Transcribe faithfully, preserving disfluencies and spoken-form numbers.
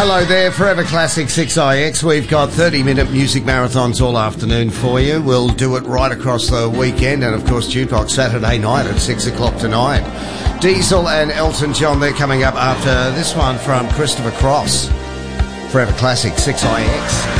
Hello there, Forever Classic six I X. We've got thirty-minute music marathons all afternoon for you. We'll do it right across the weekend, and of course Jukebox Saturday night at six o'clock tonight. Diesel and Elton John, they're coming up after this one from Christopher Cross. Forever Classic six I X.